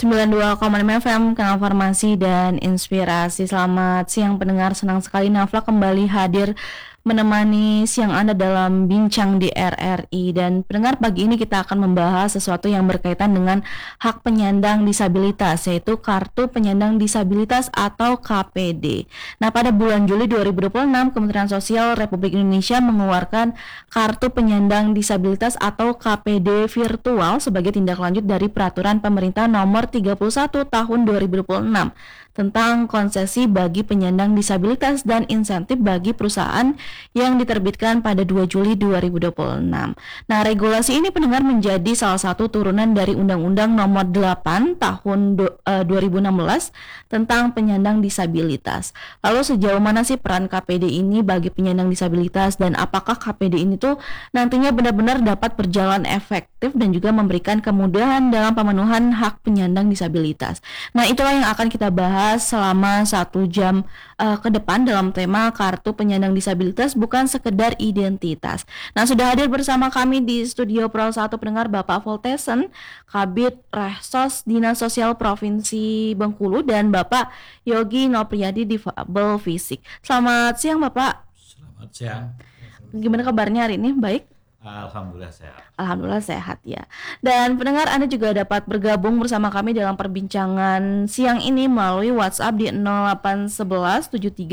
92,5 FM, Kanal Farmasi dan Inspirasi. Selamat siang pendengar, senang sekali Nafla kembali hadir menemani siang Anda dalam Bincang di RRI. Dan pendengar, pagi ini kita akan membahas sesuatu yang berkaitan dengan hak penyandang disabilitas, yaitu Kartu Penyandang Disabilitas atau KPD. Nah, pada bulan Juli 2026, Kementerian Sosial Republik Indonesia mengeluarkan Kartu Penyandang Disabilitas atau KPD virtual sebagai tindak lanjut dari Peraturan Pemerintah Nomor 31 Tahun 2026 tentang konsesi bagi penyandang disabilitas dan insentif bagi perusahaan yang diterbitkan pada 2 Juli 2026. Nah, regulasi ini pendengar menjadi salah satu turunan dari Undang-Undang Nomor 8 Tahun 2016 tentang penyandang disabilitas. Lalu sejauh mana sih peran KPD ini bagi penyandang disabilitas, dan apakah KPD ini tuh nantinya benar-benar dapat berjalan efektif dan juga memberikan kemudahan dalam pemenuhan hak penyandang disabilitas? Nah, itulah yang akan kita bahas selama 1 jam ke depan dalam tema Kartu Penyandang Disabilitas bukan sekedar identitas. Nah, sudah hadir bersama kami di studio Pro 1 pendengar Bapak Voltesen, Kabid Rehsos Dinas Sosial Provinsi Bengkulu, dan Bapak Yogi Nopriyadi, difabel fisik. Selamat siang Bapak. Selamat siang. Gimana kabarnya hari ini? Baik? Alhamdulillah sehat. Alhamdulillah sehat ya. Dan pendengar, Anda juga dapat bergabung bersama kami dalam perbincangan siang ini melalui WhatsApp di 0811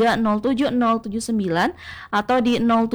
7307 atau di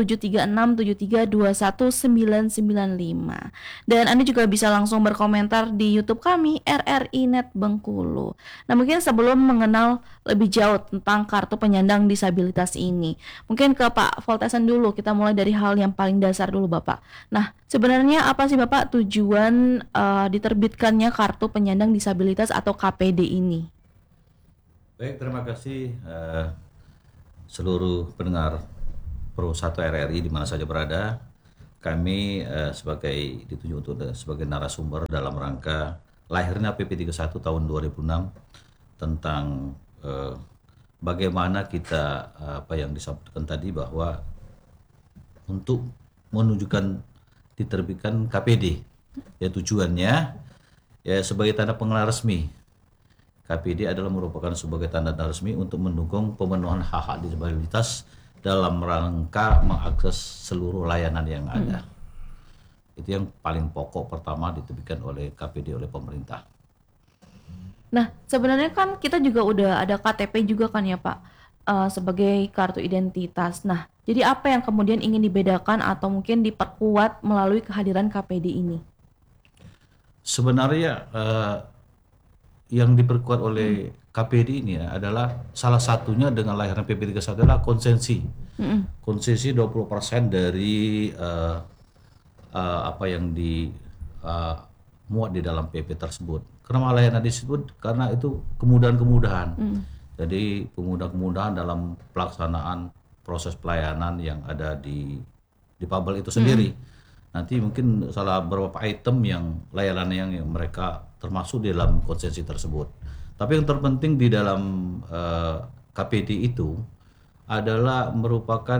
0736732195. Dan Anda juga bisa langsung berkomentar di YouTube kami RRI Net Bengkulu. Nah, mungkin sebelum mengenal lebih jauh tentang Kartu Penyandang Disabilitas ini, mungkin ke Pak Voltesen dulu, kita mulai dari hal yang paling dasar dulu Bapak. Nah, sebenarnya apa sih Bapak tujuan diterbitkannya Kartu Penyandang Disabilitas atau KPD ini? Baik, terima kasih seluruh pendengar Pro 1 RRI di mana saja berada. Kami ditunjuk untuk sebagai narasumber dalam rangka lahirnya PP 31 tahun 2006 tentang bagaimana kita apa yang disampaikan tadi, bahwa untuk menunjukkan diterbitkan KPD, ya tujuannya ya sebagai tanda pengenalan resmi. KPD adalah merupakan sebagai tanda resmi untuk mendukung pemenuhan hak-hak disabilitas dalam rangka mengakses seluruh layanan yang ada. Itu yang paling pokok pertama diterbitkan oleh KPD oleh pemerintah. Nah, sebenarnya kan kita juga udah ada KTP juga kan ya Pak, sebagai kartu identitas. Nah, jadi apa yang kemudian ingin dibedakan atau mungkin diperkuat melalui kehadiran KPD ini? Sebenarnya yang diperkuat oleh KPD ini adalah salah satunya dengan lahirnya PP 31 adalah konsesi. Konsesi 20% dari apa yang muat di dalam PP tersebut. Kenapa layanan disebut? Karena itu kemudahan-kemudahan. Jadi kemudahan-kemudahan dalam pelaksanaan proses pelayanan yang ada di Pabel itu sendiri. Nanti mungkin salah beberapa item yang layanan yang mereka termasuk di dalam konsesi tersebut. Tapi yang terpenting di dalam KPD itu adalah merupakan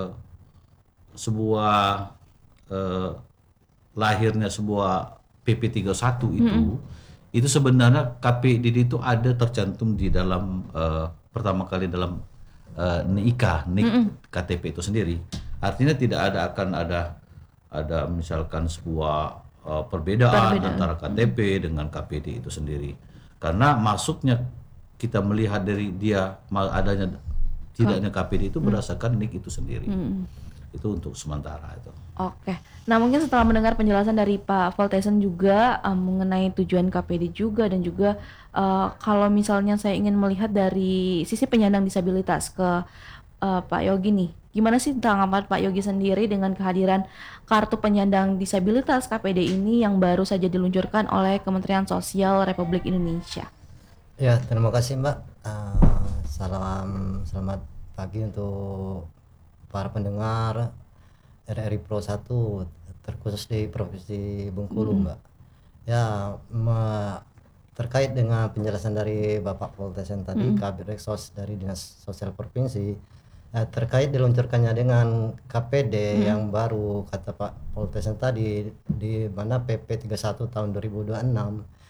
sebuah lahirnya sebuah PP 31 itu sebenarnya KPD itu ada tercantum di dalam pertama kali dalam NIK KTP itu sendiri. Artinya tidak akan ada misalkan sebuah perbedaan antara KTP dengan KPD itu sendiri. Karena masuknya kita melihat dari dia adanya tidaknya KPD itu berdasarkan NIK itu sendiri. Itu untuk sementara itu. Oke. Nah, mungkin setelah mendengar penjelasan dari Pak Voltesen juga mengenai tujuan KPD juga, dan juga kalau misalnya saya ingin melihat dari sisi penyandang disabilitas ke Pak Yogi nih, gimana sih tanggapan Pak Yogi sendiri dengan kehadiran Kartu Penyandang Disabilitas KPD ini yang baru saja diluncurkan oleh Kementerian Sosial Republik Indonesia? Ya, terima kasih Mbak. Selamat pagi untuk para pendengar RRI Pro 1 terkhusus di Provinsi Bengkulu Mbak. Ya, terkait dengan penjelasan dari Bapak Voltesen tadi, Kabid Rehsos dari Dinas Sosial Provinsi, terkait diluncurkannya dengan KPD yang baru, kata Pak Voltesen tadi, di mana PP 31 tahun 2026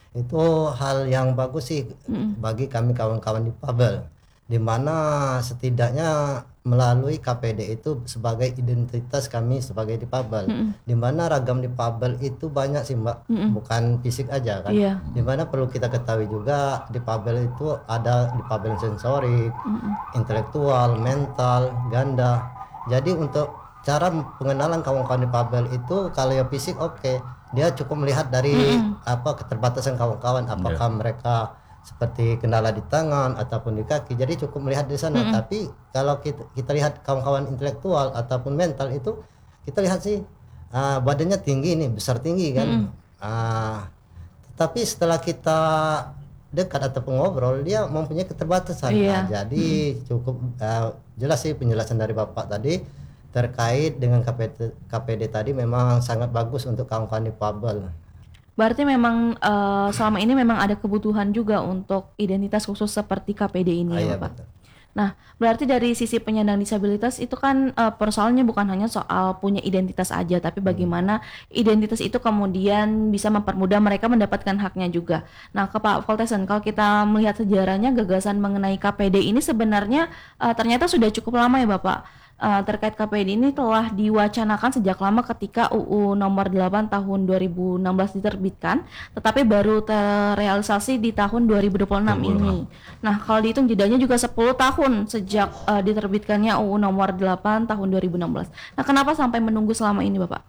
Itu hal yang bagus sih bagi kami kawan-kawan difabel, di mana setidaknya melalui KPD itu sebagai identitas kami sebagai difabel, di mana ragam difabel itu banyak sih Mbak, bukan fisik aja kan. Iya. Di mana perlu kita ketahui juga difabel itu ada difabel sensorik, intelektual, mental, ganda. Jadi untuk cara pengenalan kawan-kawan difabel itu kalau yang fisik oke, dia cukup melihat dari apa keterbatasan kawan-kawan, apakah mereka seperti kendala di tangan ataupun di kaki, jadi cukup melihat di sana. Tapi kalau kita lihat kawan-kawan intelektual ataupun mental itu kita lihat sih badannya tinggi nih, besar tinggi kan. Tapi setelah kita dekat ataupun ngobrol dia mempunyai keterbatasan. Iya. Jadi cukup jelas sih penjelasan dari Bapak tadi terkait dengan KPD tadi memang sangat bagus untuk kawan-kawan difabel. Berarti memang selama ini memang ada kebutuhan juga untuk identitas khusus seperti KPD ini ya Iya, Bapak. betul. Nah, berarti dari sisi penyandang disabilitas itu kan persoalannya bukan hanya soal punya identitas aja, tapi bagaimana identitas itu kemudian bisa mempermudah mereka mendapatkan haknya juga. Nah, ke Pak Voltesen, kalau kita melihat sejarahnya gagasan mengenai KPD ini sebenarnya ternyata sudah cukup lama ya Bapak. Terkait KPD ini telah diwacanakan sejak lama ketika UU nomor 8 tahun 2016 diterbitkan, tetapi baru terrealisasi di tahun 2026 ini. Nah, kalau dihitung jedanya juga 10 tahun sejak diterbitkannya UU nomor 8 tahun 2016. Nah, kenapa sampai menunggu selama ini, Bapak?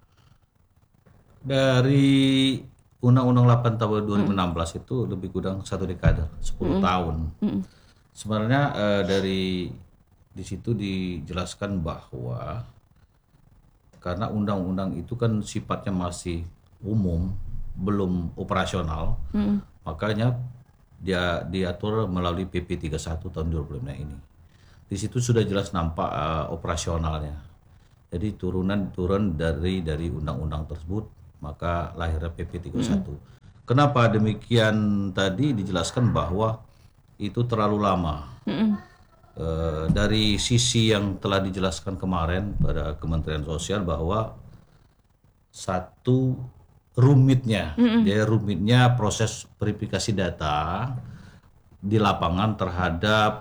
Dari Undang-Undang 8 tahun 2016 itu lebih kurang 1 dekade, 10 tahun. Sebenarnya dari di situ dijelaskan bahwa karena undang-undang itu kan sifatnya masih umum, belum operasional, makanya dia diatur melalui PP 31 tahun 2005 ini. Di situ sudah jelas nampak operasionalnya. Jadi turun dari undang-undang tersebut, maka lahirnya PP 31. Kenapa demikian? Tadi dijelaskan bahwa itu terlalu lama. Dari sisi yang telah dijelaskan kemarin pada Kementerian Sosial bahwa satu rumitnya, proses verifikasi data di lapangan terhadap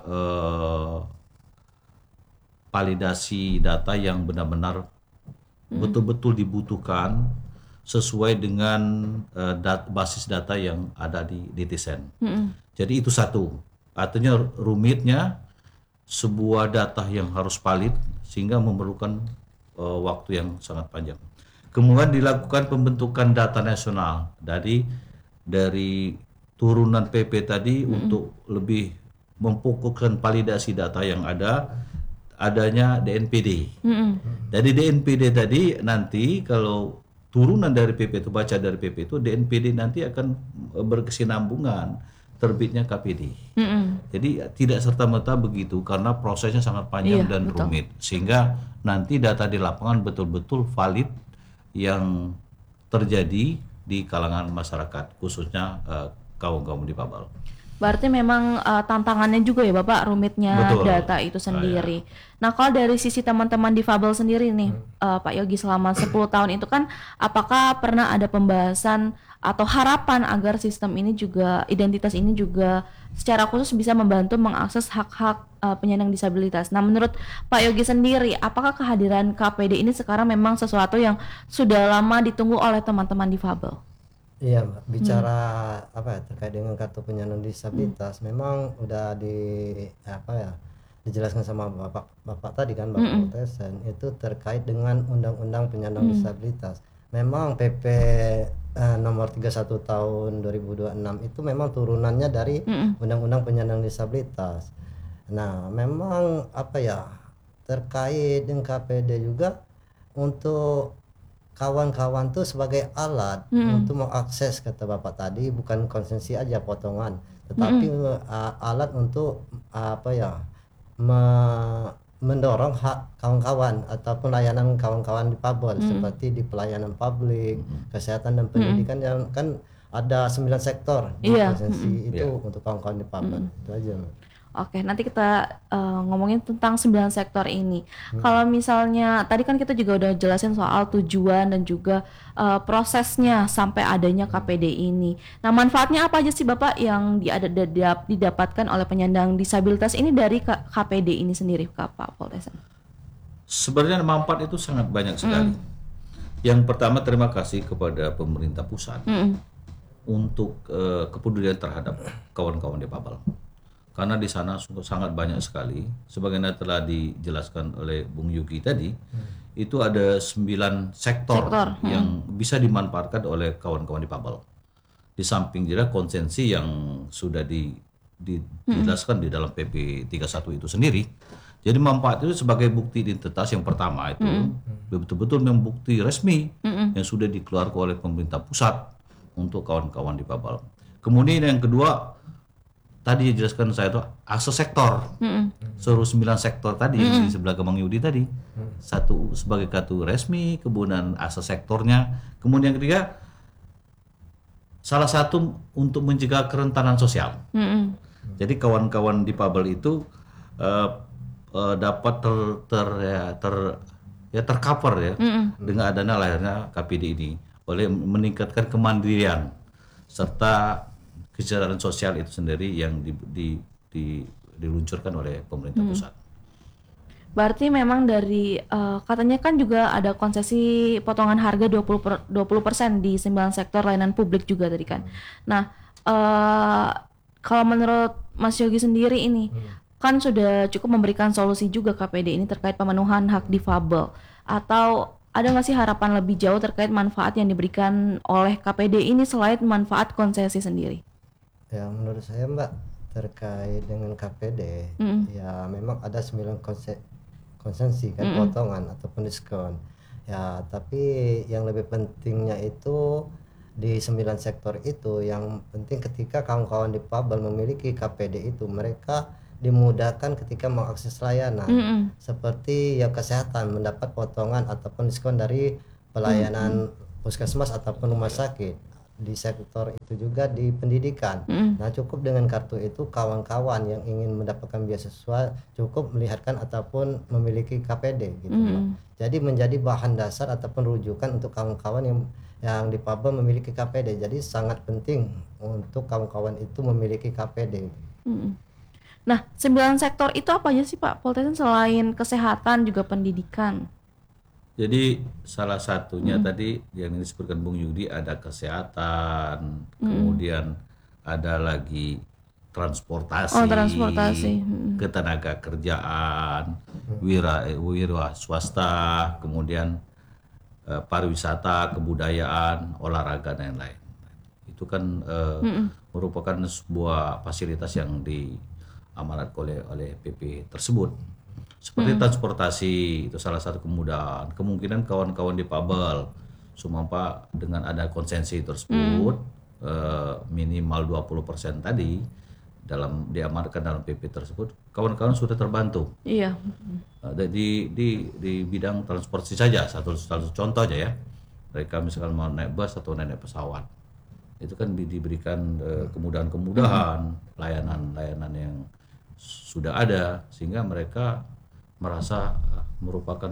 validasi data yang benar-benar betul-betul dibutuhkan sesuai dengan basis data yang ada di DTSEN. Jadi itu satu, artinya rumitnya sebuah data yang harus valid sehingga memerlukan waktu yang sangat panjang. Kemudian dilakukan pembentukan data nasional dari turunan PP tadi untuk lebih memfokuskan validasi data yang adanya DNPD. Dari DNPD tadi nanti kalau turunan dari PP itu, baca dari PP itu, DNPD nanti akan berkesinambungan terbitnya KPD. Jadi tidak serta-merta begitu karena prosesnya sangat panjang dan rumit, sehingga nanti data di lapangan betul-betul valid yang terjadi di kalangan masyarakat, khususnya kaum-kaum difabel. Berarti memang tantangannya juga ya Bapak, rumitnya data itu sendiri. Nah, kalau dari sisi teman-teman difabel sendiri nih Pak Yogi, selama 10 tahun itu kan apakah pernah ada pembahasan atau harapan agar sistem ini juga, identitas ini juga secara khusus bisa membantu mengakses hak-hak penyandang disabilitas. Nah, menurut Pak Yogi sendiri, apakah kehadiran KPD ini sekarang memang sesuatu yang sudah lama ditunggu oleh teman-teman difabel? Iya Mbak, bicara terkait dengan kartu penyandang disabilitas, memang udah dijelaskan sama Bapak tadi kan, Bapak Voltesen, itu terkait dengan Undang-Undang Penyandang Disabilitas. Memang PP nomor 31 tahun 2026 itu memang turunannya dari Undang-Undang Penyandang Disabilitas. Nah, memang terkait dengan KPD juga untuk kawan-kawan tuh sebagai alat untuk mengakses, kata Bapak tadi, bukan konsumsi aja potongan, tetapi alat untuk mendorong hak kawan-kawan ataupun layanan kawan-kawan difabel seperti di pelayanan publik, kesehatan dan pendidikan, yang kan ada 9 sektor di konsumsi itu untuk kawan-kawan difabel. Itu aja. Oke, nanti kita ngomongin tentang 9 sektor ini. Kalau misalnya tadi kan kita juga udah jelasin soal tujuan dan juga prosesnya sampai adanya KPD ini. Nah, manfaatnya apa aja sih Bapak yang didapatkan oleh penyandang disabilitas ini dari KPD ini sendiri, Pak Poltesan? Sebenarnya manfaat itu sangat banyak sekali. Yang pertama, terima kasih kepada pemerintah pusat untuk kepedulian terhadap kawan-kawan difabel. Karena di sana sangat banyak sekali, sebagaimana telah dijelaskan oleh Bung Yuki tadi, itu ada 9 sektor yang bisa dimanfaatkan oleh kawan-kawan difabel. Di samping juga konsensi yang sudah dijelaskan di dalam PP 31 itu sendiri. Jadi manfaat itu sebagai bukti identitas yang pertama itu betul-betul memang bukti resmi yang sudah dikeluarkan oleh pemerintah pusat untuk kawan-kawan difabel. Kemudian yang kedua, tadi dijelaskan saya itu akses sektor, seluruh 9 sektor tadi yang di sebelah Kemang Yudi tadi, satu sebagai kartu resmi, kemudian akses sektornya, kemudian yang ketiga salah satu untuk mencegah kerentanan sosial. Jadi kawan-kawan difabel itu dapat tercover ya dengan adanya lahirnya KPD ini oleh meningkatkan kemandirian serta kesejahteraan sosial itu sendiri yang diluncurkan oleh pemerintah pusat. Berarti memang dari katanya kan juga ada konsesi potongan harga 20% di 9 sektor layanan publik juga tadi kan. Nah, kalau menurut Mas Yogi sendiri ini kan sudah cukup memberikan solusi juga KPD ini terkait pemenuhan hak difabel, atau ada nggak sih harapan lebih jauh terkait manfaat yang diberikan oleh KPD ini selain manfaat konsesi sendiri? Ya, menurut saya Mbak, terkait dengan KPD, ya memang ada 9 konsensi kan, potongan ataupun diskon. Ya, tapi yang lebih pentingnya itu di 9 sektor itu, yang penting ketika kawan-kawan difabel memiliki KPD itu, mereka dimudahkan ketika mengakses layanan seperti ya kesehatan, mendapat potongan ataupun diskon dari pelayanan puskesmas ataupun rumah sakit. Di sektor itu juga di pendidikan. Nah, cukup dengan kartu itu kawan-kawan yang ingin mendapatkan beasiswa cukup melihatkan ataupun memiliki KPD gitu, Mbak. Jadi menjadi bahan dasar ataupun rujukan untuk kawan-kawan yang difabel memiliki KPD. Jadi sangat penting untuk kawan-kawan itu memiliki KPD. Nah, 9 sektor itu apa aja sih Pak Poltesan selain kesehatan juga pendidikan? Jadi salah satunya tadi yang disebutkan Bung Yudi ada kesehatan, kemudian ada lagi transportasi, ketenaga kerjaan, wira swasta, kemudian pariwisata, kebudayaan, olahraga dan lain-lain. Itu kan merupakan sebuah fasilitas yang diamanatkan oleh PP tersebut. Seperti transportasi itu salah satu kemudahan. Kemungkinan kawan-kawan difabel sumampa dengan ada konsensi tersebut minimal 20% tadi diamankan dalam PP tersebut, kawan-kawan sudah terbantu. Iya. Di bidang transportasi saja satu contoh aja ya. Mereka misalkan mau naik bus atau naik pesawat, itu kan diberikan kemudahan-kemudahan, layanan-layanan yang sudah ada sehingga mereka merasa merupakan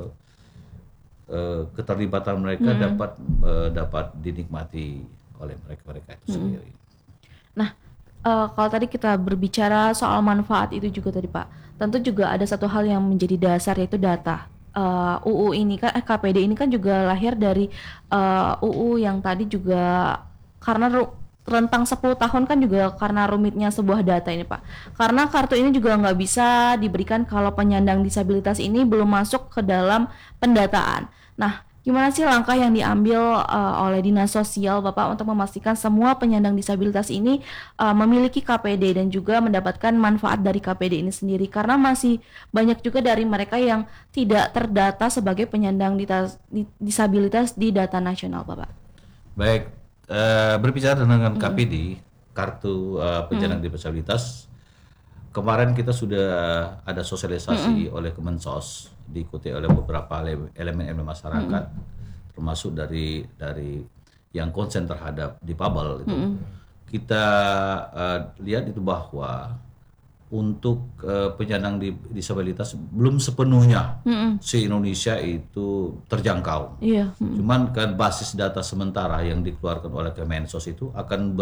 keterlibatan mereka dapat dinikmati oleh mereka itu sendiri. Nah, kalau tadi kita berbicara soal manfaat itu juga tadi Pak, tentu juga ada satu hal yang menjadi dasar yaitu data. UU ini kan KPD ini kan juga lahir dari UU yang tadi juga karena rentang 10 tahun kan juga karena rumitnya sebuah data ini Pak. Karena kartu ini juga nggak bisa diberikan kalau penyandang disabilitas ini belum masuk ke dalam pendataan. Nah, gimana sih langkah yang diambil oleh Dinas Sosial Bapak untuk memastikan semua penyandang disabilitas ini memiliki KPD dan juga mendapatkan manfaat dari KPD ini sendiri? Karena masih banyak juga dari mereka yang tidak terdata sebagai penyandang disabilitas di data nasional Bapak. Baik. Berbicara dengan KPD, kartu penyandang disabilitas, kemarin kita sudah ada sosialisasi oleh Kemensos, diikuti oleh beberapa elemen masyarakat, termasuk dari yang konsen terhadap difabel itu. Kita lihat itu bahwa untuk penyandang disabilitas belum sepenuhnya se-Indonesia itu terjangkau. Iya. Cuman kan basis data sementara yang dikeluarkan oleh Kemensos itu akan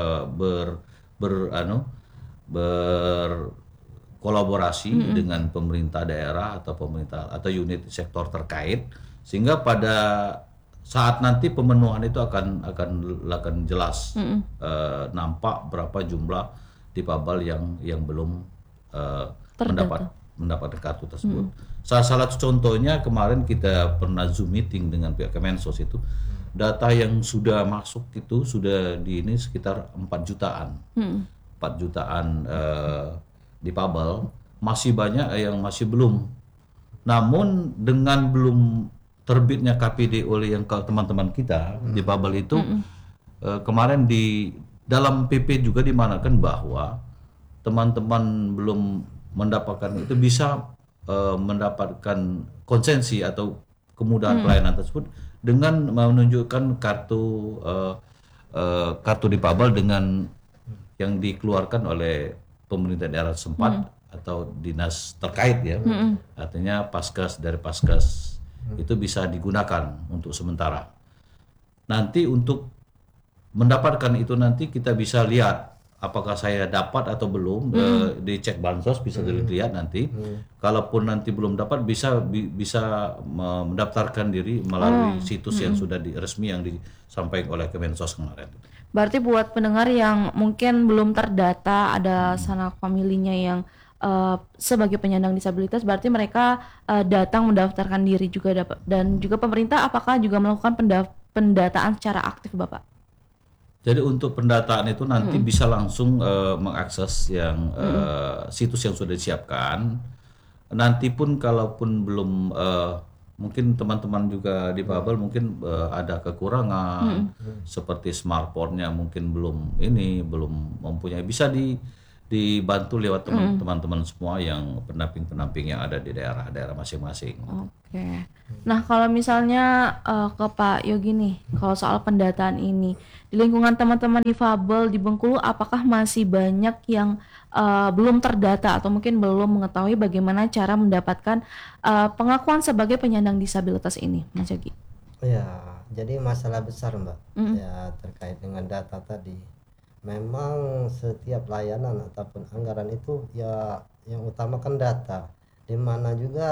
berkolaborasi dengan pemerintah daerah atau pemerintah atau unit sektor terkait, sehingga pada saat nanti pemenuhan itu akan jelas nampak berapa jumlah difabel yang belum mendapat kartu tersebut. Salah satu contohnya kemarin kita pernah Zoom meeting dengan pihak Kemensos itu, data yang sudah masuk itu sudah ini sekitar 4 jutaan. 4 jutaan difabel, masih banyak yang masih belum. Namun dengan belum terbitnya KPD oleh yang teman-teman kita difabel itu, kemarin di dalam PP juga dimanakan bahwa teman-teman belum mendapatkan itu bisa mendapatkan konsensi atau kemudahan pelayanan tersebut dengan menunjukkan kartu difabel dengan yang dikeluarkan oleh pemerintah daerah setempat atau dinas terkait ya. Artinya dari Paskes itu bisa digunakan untuk sementara. Nanti untuk mendapatkan itu nanti kita bisa lihat apakah saya dapat atau belum, dicek bansos bisa dilihat nanti. Kalaupun nanti belum dapat bisa mendaftarkan diri melalui situs yang sudah resmi yang disampaikan oleh Kemensos kemarin. Berarti buat pendengar yang mungkin belum terdata ada sanak familinya yang sebagai penyandang disabilitas, berarti mereka datang mendaftarkan diri juga dapat. Dan juga pemerintah apakah juga melakukan pendataan secara aktif, Bapak? Jadi untuk pendataan itu nanti bisa langsung mengakses yang situs yang sudah disiapkan. Nanti pun kalaupun belum mungkin teman-teman juga difabel mungkin ada kekurangan seperti smartphone-nya mungkin belum mempunyai, bisa dibantu lewat teman-teman semua yang pendamping-pendamping yang ada di daerah-daerah masing-masing. Oke. Nah kalau misalnya ke Pak Yogi nih, kalau soal pendataan ini di lingkungan teman-teman difabel di Bengkulu, apakah masih banyak yang belum terdata atau mungkin belum mengetahui bagaimana cara mendapatkan pengakuan sebagai penyandang disabilitas ini, Mas Yogi? Ya, jadi masalah besar Mbak, ya terkait dengan data tadi. Memang setiap layanan ataupun anggaran itu ya yang utama kan data, di mana juga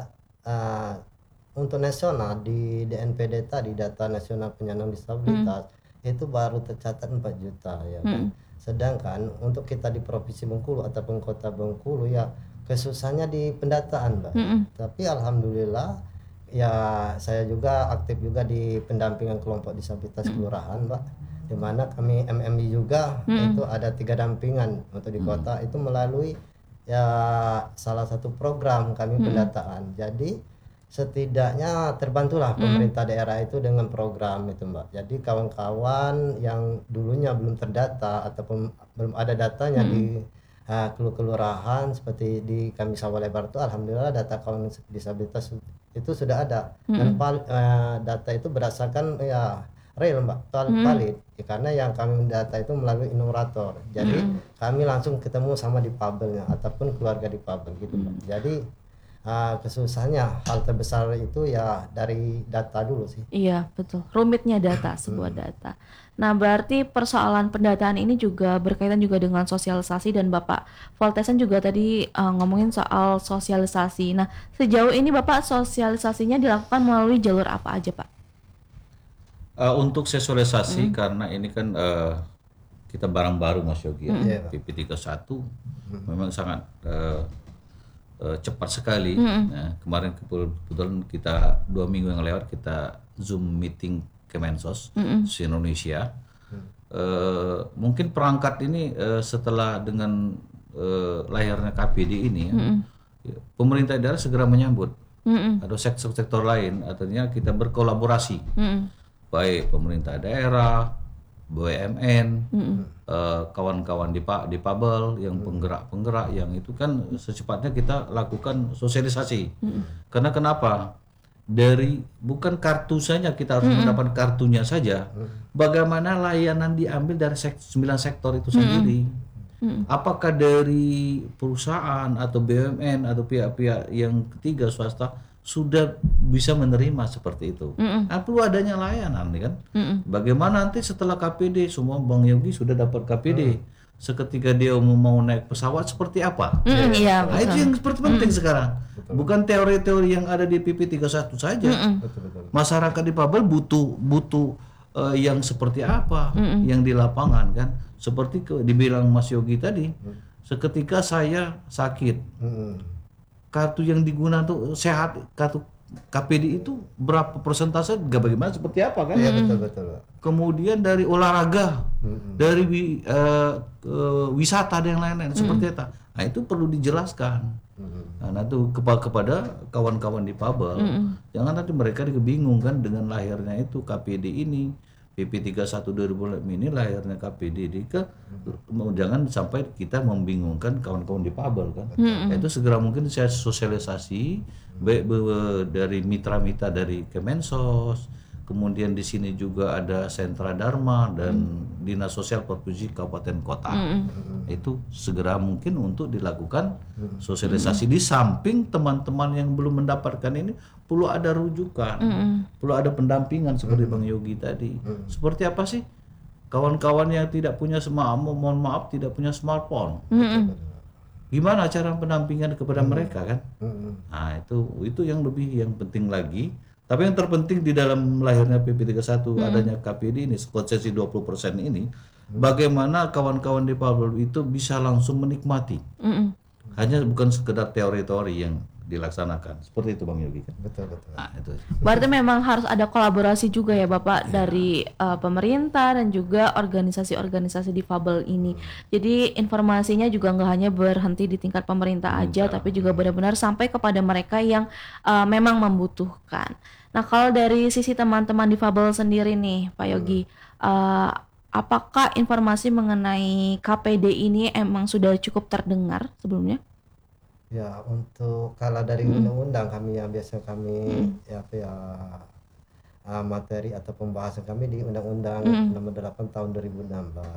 untuk nasional di DNPD tadi, data nasional penyandang disabilitas itu baru tercatat 4 juta ya kan. Sedangkan untuk kita di Provinsi Bengkulu ataupun Kota Bengkulu ya kesusahannya di pendataan Mbak. Tapi alhamdulillah ya saya juga aktif juga di pendampingan kelompok disabilitas kelurahan Mbak, di mana kami MMI juga itu ada 3 dampingan untuk di kota itu melalui ya salah satu program kami pendataan. Jadi setidaknya terbantulah pemerintah daerah itu dengan program itu Mbak. Jadi kawan-kawan yang dulunya belum terdata ataupun belum ada datanya di kelurahan seperti di kami Sawah Lebar itu, alhamdulillah data kawan disabilitas itu sudah ada. Dan data itu berdasarkan ya real Mbak, valid ya, karena yang kami mendata itu melalui Innorator. Jadi kami langsung ketemu sama difabelnya ataupun keluarga difabel gitu Mbak. Jadi kesusahannya hal terbesar itu ya dari data dulu sih. Iya betul, rumitnya data, sebuah data. Nah berarti persoalan pendataan ini juga berkaitan juga dengan sosialisasi, dan Bapak Voltesan juga tadi ngomongin soal sosialisasi. Nah sejauh ini Bapak sosialisasinya dilakukan melalui jalur apa aja Pak? Untuk sosialisasi karena ini kan kita barang baru Mas Yogi, PP 31 memang sangat cepat sekali. Nah, kemarin kebetulan kita 2 minggu yang lewat kita Zoom meeting Kemensos se-Indonesia. Mungkin perangkat ini setelah dengan lahirnya KPD ini pemerintah daerah segera menyambut. Ada sektor-sektor lain, artinya kita berkolaborasi. Baik pemerintah daerah, BUMN, kawan-kawan difabel yang penggerak-penggerak yang itu kan secepatnya kita lakukan sosialisasi. Karena kenapa? Bukan kartu saja kita harus mendapat kartunya saja. Bagaimana layanan diambil dari 9 sektor itu sendiri. Apakah dari perusahaan atau BUMN atau pihak-pihak yang ketiga swasta sudah bisa menerima seperti itu? Nah, perlu adanya layanan nih kan. Bagaimana nanti setelah KPD semua Bang Yogi sudah dapat KPD. Seketika dia mau naik pesawat seperti apa? Iya, Nah, itu yang seperti penting sekarang. Bukan teori-teori yang ada di PP 31 saja. Masyarakat di Pabel butuh yang seperti apa yang di lapangan kan. Seperti dibilang Mas Yogi tadi, seketika saya sakit, kartu yang digunakan tuh sehat, kartu KPD itu berapa persentase, bagaimana seperti apa kan? Iya, betul. Kemudian dari olahraga, dari wisata dan lain-lain seperti itu. Nah, itu perlu dijelaskan. Nah, itu kepada kawan-kawan di Pabel, jangan nanti mereka bingung kan dengan lahirnya itu KPD ini. PP 31 2006 ini lahirnya KPD jangan sampai kita membingungkan kawan-kawan di Pabel kan. Itu segera mungkin saya sosialisasi baik dari mitra-mitra dari Kemensos, kemudian di sini juga ada Sentra Dharma dan Dinas Sosial Provinsi Kabupaten Kota. Itu segera mungkin untuk dilakukan sosialisasi. Di samping teman-teman yang belum mendapatkan ini perlu ada rujukan, perlu ada pendampingan seperti Bang Yogi tadi. Seperti apa sih kawan-kawan yang tidak punya mohon maaf tidak punya smartphone? Gimana cara pendampingan kepada mereka kan? Nah, itu yang penting lagi. Tapi yang terpenting di dalam lahirnya PP 31 adanya KPD ini konsesi 20% ini, bagaimana kawan-kawan di Pabel itu bisa langsung menikmati. Hanya bukan sekedar teori-teori yang dilaksanakan. Seperti itu Bang Yogi kan. Betul. Nah, itu. Berarti memang harus ada kolaborasi juga ya Bapak dari pemerintah dan juga organisasi-organisasi difabel ini. Jadi informasinya juga nggak hanya berhenti di tingkat pemerintah aja, tapi juga benar-benar sampai kepada mereka yang memang membutuhkan. Nah, kalau dari sisi teman-teman difabel sendiri nih Pak Yogi, apakah informasi mengenai KPD ini emang sudah cukup terdengar sebelumnya? Ya, untuk kalau dari undang-undang kami yang biasa kami materi atau pembahasan kami di Undang-Undang Nomor 8 Tahun 2016.